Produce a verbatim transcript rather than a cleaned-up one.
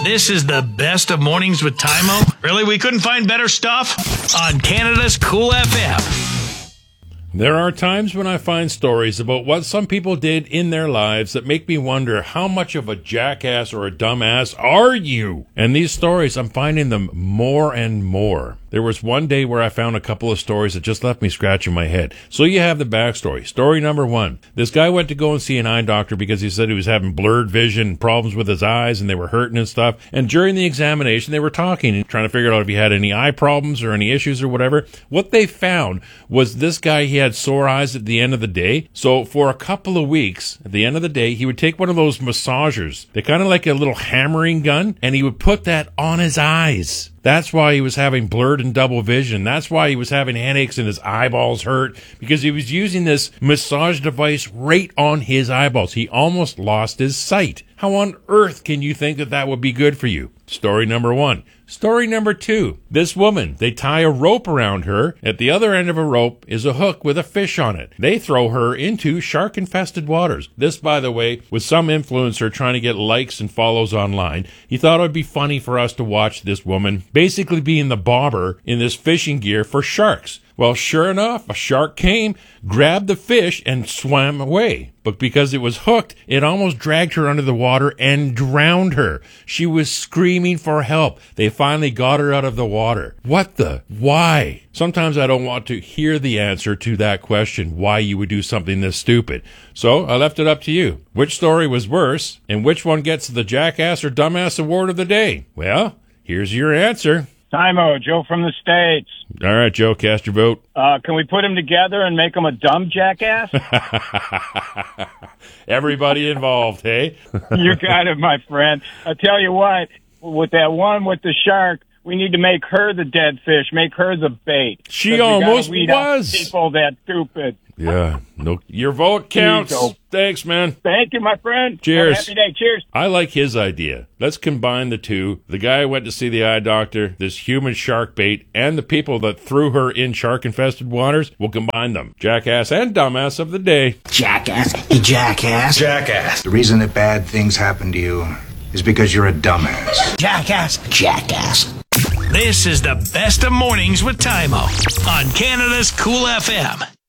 This is the best of Mornings with Tymo. Really, we couldn't find better stuff? On Canada's Cool F M. There are times when I find stories about what some people did in their lives that make me wonder, how much of a jackass or a dumbass are you? And these stories, I'm finding them more and more. There was one day where I found a couple of stories that just left me scratching my head. So you have the backstory. Story number one. This guy went to go and see an eye doctor because he said he was having blurred vision, problems with his eyes, and they were hurting and stuff. And during the examination, they were talking and trying to figure out if he had any eye problems or any issues or whatever. What they found was this guy, he had sore eyes at the end of the day. So for a couple of weeks, at the end of the day, he would take one of those massagers. They're kind of like a little hammering gun, and he would put that on his eyes. That's why he was having blurred and double vision. That's why he was having headaches and his eyeballs hurt, because he was using this massage device right on his eyeballs. He almost lost his sight. How on earth can you think that that would be good for you? Story number one. Story number two. This woman, they tie a rope around her. At the other end of a rope is a hook with a fish on it. They throw her into shark-infested waters. This, by the way, was some influencer trying to get likes and follows online. He thought it would be funny for us to watch this woman basically being the bobber in this fishing gear for sharks. Well, sure enough, a shark came, grabbed the fish, and swam away. But because it was hooked, it almost dragged her under the water and drowned her. She was screaming for help. They finally got her out of the water. What the? Why? Sometimes I don't want to hear the answer to that question, why you would do something this stupid. So I left it up to you. Which story was worse, and which one gets the jackass or dumbass award of the day? Well, here's your answer. Tymo, Joe from the States. All right, Joe, cast your vote. Uh, can we put him together and make him a dumb jackass? Everybody involved, hey? You got it, my friend. I tell you what, with that one with the shark, we need to make her the dead fish, make her the bait. She almost was. People that stupid. Yeah, no, your vote counts. Thanks, man. Thank you, my friend. Cheers. Have a happy day. Cheers. I like his idea. Let's combine the two. The guy who went to see the eye doctor, this human shark bait, and the people that threw her in shark-infested waters. We'll combine them. Jackass and dumbass of the day. Jackass. Jackass. Jackass. The reason that bad things happen to you is because you're a dumbass. Jackass. Jackass. This is the best of Mornings with Tymo on Canada's Cool F M.